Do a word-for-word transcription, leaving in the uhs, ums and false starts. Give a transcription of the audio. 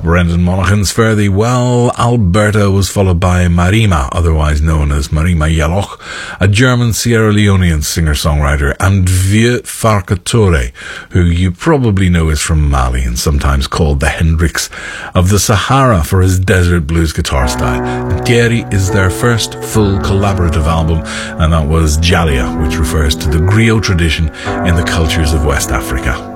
Brendan Monaghan's Fare Thee Well. Alberta was followed by Marima, otherwise known as Marima Yaloch, a German Sierra Leonean singer-songwriter, and Vieux Farka, who you probably know is from Mali and sometimes called the Hendrix of the Sahara for his desert blues guitar style. Thierry is their first full collaborative album, and that was Jalia, which refers to the griot tradition in the cultures of West Africa.